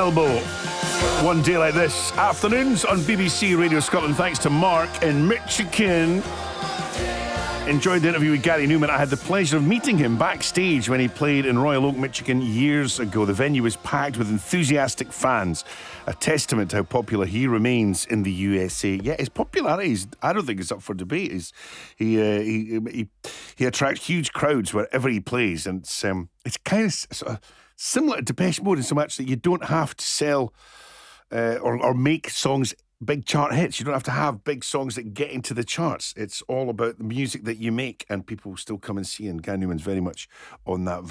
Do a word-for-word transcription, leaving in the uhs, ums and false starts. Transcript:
Elbow. One day like this, afternoons on B B C Radio Scotland. Thanks to Mark in Michigan. Enjoyed the interview with Gary Newman. I had the pleasure of meeting him backstage when he played in Royal Oak, Michigan years ago. The venue was packed with enthusiastic fans, a testament to how popular he remains in the U S A. Yeah, his popularity is, I don't think it's up for debate. He's, he, uh, he he he attracts huge crowds wherever he plays, and it's um, it's kind of sort of similar to Depeche Mode in so much that you don't have to sell uh, or or make songs big chart hits. You don't have to have big songs that get into the charts. It's all about the music that you make, and people still come and see. And Gary Newman's very much on that